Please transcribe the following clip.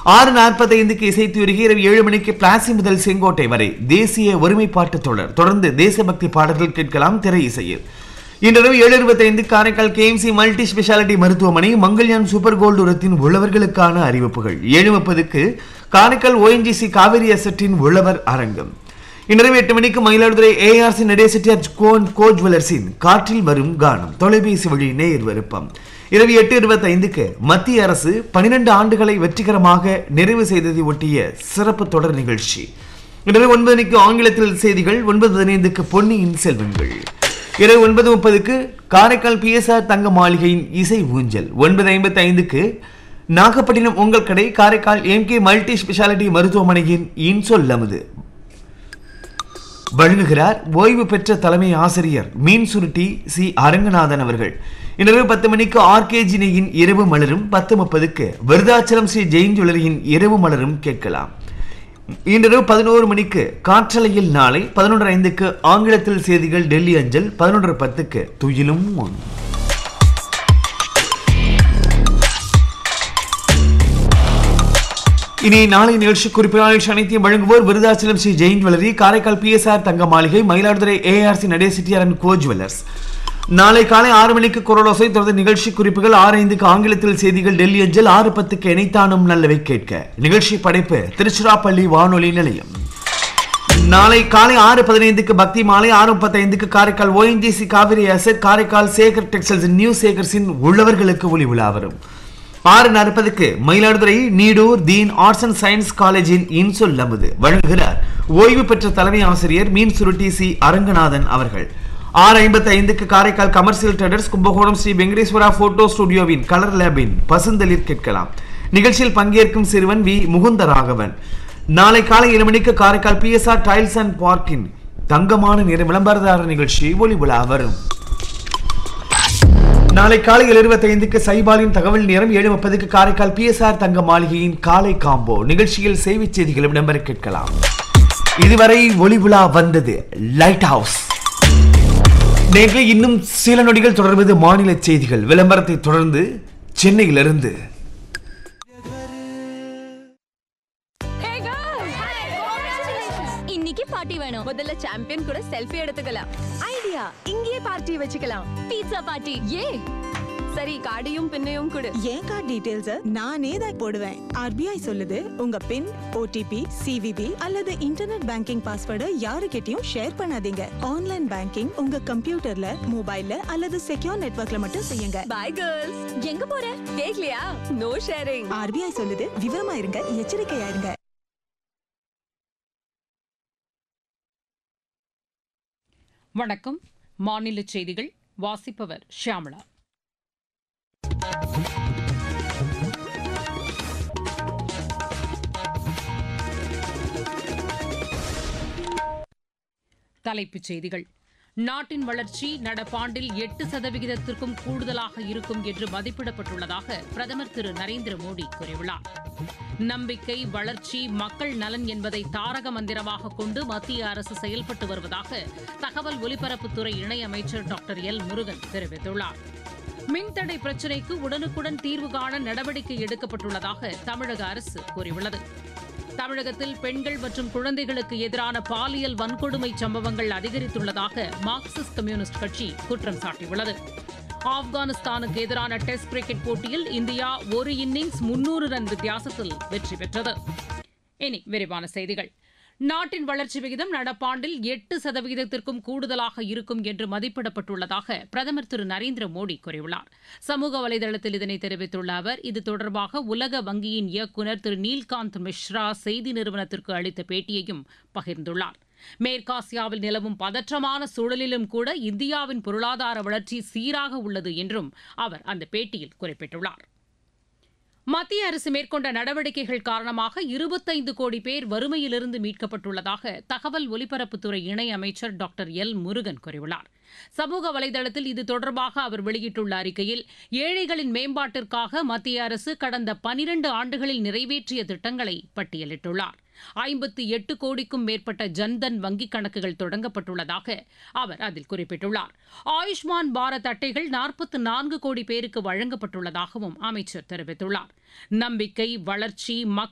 6:45க்கு இசைத்துறைகி. இரவு 7 மணிக்கு பிளாசி முதல் செங்கோட்டை வரை தேசிய ஒருமைப்பாட்டு தொடர். தொடர்ந்து தேசபக்தி பாடல்கள் கேட்கலாம் திரை இசையில். இன்றிரவு 7:25 காரைக்கால் கேஎம்சி மல்டி ஸ்பெஷாலிட்டி மருத்துவமனை மங்கள்யான் சூப்பர் கோல்டு உரத்தின் உள்ளவர்களுக்கான அறிவிப்புகள். 7:30க்கு காரைக்கால் ஓஎன்ஜிசி காவிரி அசட்டின் உள்ளவர் அரங்கம். இன்றிரவு 8 மணிக்கு மயிலாடுதுறை ஏஆர்சி நடேசெட்டியார் கோ ஜுவல்லர்ஸின் காற்றில் வரும் கானம் தொலைபேசி வழி நேயர் விருப்பம். இரவு 8:25க்கு மத்திய அரசு 12 ஆண்டுகளை வெற்றிகரமாக நிறைவு செய்ததை ஒட்டிய சிறப்பு தொடர் நிகழ்ச்சி. இரவு 9 மணிக்கு ஆங்கிலத்தில் செய்திகள். 9:15க்கு பொன்னியின் செல்வங்கள். இரவு 9:30க்கு காரைக்கால் பிஎஸ்ஆர் தங்க மாளிகையின் இசை ஊஞ்சல். 9:55க்கு நாகப்பட்டினம் உங்கள் கடை காரைக்கால் எம்கே மல்டி ஸ்பெஷாலிட்டி மருத்துவமனையின் இன்சொல் அமுது வழங்குகிறார் ஓய்வு பெற்ற தலைமை ஆசிரியர் மீன் சுருட்டி சி அரங்கநாதன் அவர்கள். இன்றிரவு 10 மணிக்கு ஆர்கேஜினியின் இரவு மலரும். 10:30க்கு விருதாச்சலம் ஸ்ரீ ஜெயின் ஜுவல்லரியின் இரவு மலரும் கேட்கலாம். இன்றிரவு 11 மணிக்கு காற்றலையில் நாளை. 11:05க்கு ஆங்கிலத்தில் செய்திகள் டெல்லி அஞ்சல். 11:10க்கு துயிலும் ஒன். இனி நாளை நிகழ்ச்சி குறிப்பிட்ட அனைத்தையும் வழங்குவோர் விருதாச்சலம் ஸ்ரீ ஜெயின் ஜுவல்லரி, காரைக்கால் பிஎஸ்ஆர் தங்க மாளிகை, Mayiladuthurai ARC Nadesettiar and go jewellers. நாளை காலை 6 மணிக்கு குரலோசை. தொடர்ந்து நிகழ்ச்சி குறிப்புகள். 6:05க்கு ஆங்கிலத்தில் செய்திகள் டெல்லி அஞ்சல். 6:10க்கு இணைத்தானும் நல்லவை கேட்க. நிகழ்ச்சி படைப்பு திருச்சிராப்பள்ளி வானொலி நிலையம். நாளை காலை 6:15க்கு பக்தி மாலை. 6:35க்கு Karaikal ONGC Kaveri asset, Karaikal Sekar textiles new சேகர்ஸின் உள்ளவர்களுக்கு ஒளி விழா வரும். 6:40க்கு மயிலாடுதுறை நீடூர் தீன் ஆர்ட்ஸ் அண்ட் சயின்ஸ் காலேஜின் இன்சொல் அமுது வழங்குகிறார் ஓய்வு பெற்ற தலைமை ஆசிரியர் மீன் சுருட்டி சி அரங்கநாதன் அவர்கள். 6:55க்கு Karaikal commercial traders Kumbakonam Sri Venkateswara photo ஸ்டுடியோவின் colour லேபின் பசுந்தளிர் கேட்கலாம். நிகழ்ச்சியில் பங்கேற்கும் சிறுவன் வி முகுந்தராகவன். நாளை காலை 7 மணிக்கு காரைக்கால் பிஎஸ்ஆர் டைல்ஸ் அண்ட் பார்க்கின் தங்கமான நிற விளம்பரதாரர் நிகழ்ச்சி ஒளி விழா வரும். நாளை காலை 7:25க்கு சைபாலின் தகவல் நேரம். 7:30க்கு காரைக்கால் பிஎஸ்ஆர் தங்க மாளிகையின் காலை காம்போ நிகழ்ச்சியில் செய்தி செய்திகள் இடம்பெற கேட்கலாம். இதுவரை ஒளி விழா வந்தது லைட் ஹவுஸ். நேற்று இன்னும் சில நொடிகள் தொடர்வது மாநில செய்திகள். விளம்பரத்தை தொடர்ந்து சென்னையிலிருந்து பார்ட்டி வேணும். முதல்ல சாம்பியன் கூட செல்ஃபி எடுத்துக்கலாம். ஐடியா, இங்கேயே பார்ட்டி வச்சுக்கலாம். Pizza party. ஏ சரி, கார்டையும் பின்னையும் கொடு. என் கார்டு டீடைல்ஸ் நானே தான் போடுவேன். ஆர்பிஐ சொல்லுது உங்க பின், ஓடிபி, சிவிவி அல்லது இன்டர்நெட் பேங்கிங் பாஸ்வேர்டு யாருக்கிட்டையும் ஷேர் பண்ணாதீங்க. ஆன்லைன் பேங்கிங் உங்க கம்ப்யூட்டர்ல, மொபைல்ல அல்லது செக்யூர் நெட்வொர்க்ல மட்டும் செய்யுங்க. By girls. எங்க போற? கேக்கலையா? No sharing. ஆர்பிஐ சொல்லுது விவரமா இருங்க, எச்சரிக்கையா இருங்க. வணக்கம். மாநில செய்திகள் வாசிப்பவர் ஷியாமளா. தலைப்புச் செய்திகள். நாட்டின் வளர்ச்சி நடப்பாண்டில் 8% கூடுதலாக இருக்கும் என்று மதிப்பிடப்பட்டுள்ளதாக பிரதமர் திரு நரேந்திர மோடி கூறியுள்ளார். நம்பிக்கை, வளர்ச்சி, மக்கள் நலன் என்பதை தாரக மந்திரமாக கொண்டு மத்திய அரசு செயல்பட்டு வருவதாக தகவல் ஒலிபரப்புத்துறை இணையமைச்சர் டாக்டர் எல் முருகன் தெரிவித்துள்ளார். மின்தடை பிரச்சினைக்கு உடனுக்குடன் தீர்வு காண நடவடிக்கை எடுக்கப்பட்டுள்ளதாக தமிழக அரசு கூறியுள்ளது. தமிழகத்தில் பெண்கள் மற்றும் குழந்தைகளுக்கு எதிரான பாலியல் வன்கொடுமை சம்பவங்கள் அதிகரித்துள்ளதாக மார்க்சிஸ்ட் கம்யூனிஸ்ட் கட்சி குற்றம் சாட்டியுள்ளது. ஆப்கானிஸ்தானுக்கு எதிரான டெஸ்ட் கிரிக்கெட் போட்டியில் இந்தியா ஒரு இன்னிங்ஸ் 300 ரன் வித்தியாசத்தில் வெற்றி பெற்றது. இனி விரிவான செய்திகள். நாட்டின் வளர்ச்சி விகிதம் நடப்பாண்டில் 8% கூடுதலாக இருக்கும் என்று மதிப்பிடப்பட்டுள்ளதாக பிரதமர் திரு நரேந்திர மோடி கூறியுள்ளார். சமூக வலைதளத்தில் இதனை தெரிவித்துள்ள அவர், இது தொடர்பாக உலக வங்கியின் இயக்குநர் திரு நீல்காந்த் மிஸ்ரா செய்தி நிறுவனத்திற்கு அளித்த பேட்டியையும் பகிர்ந்துள்ளார். மேற்காசியாவில் நிலவும் பதற்றமான சூழலிலும் கூட இந்தியாவின் பொருளாதார வளர்ச்சி சீராக உள்ளது என்றும் அவர் அந்த பேட்டியில் குறிப்பிட்டுள்ளார். மத்திய அரசு மேற்கொண்ட நடவடிக்கைகள் காரணமாக 25 கோடி பேர் வறுமையிலிருந்து மீட்கப்பட்டுள்ளதாக தகவல் ஒலிபரப்புத்துறை இணையமைச்சர் டாக்டர் எல் முருகன் கூறியுள்ளார். சமூக வலைதளத்தில் இது தொடர்பாக அவர் வெளியிட்டுள்ள அறிக்கையில், ஏழைகளின் மேம்பாட்டிற்காக மத்திய அரசு கடந்த 12 ஆண்டுகளில் நிறைவேற்றிய திட்டங்களை பட்டியலிட்டுள்ளார். 58 கோடிக்கும் மேற்பட்ட ஜன்தன் வங்கிக் கணக்குகள் தொடங்கப்பட்டுள்ளதாக அவர் அதில் குறிப்பிட்டுள்ளார். ஆயுஷ்மான் பாரத் அட்டைகள் 44 கோடி பேருக்கு வழங்கப்பட்டுள்ளதாகவும் அமைச்சர் தெரிவித்துள்ளார். நம்பிக்கை, வளர்ச்சி,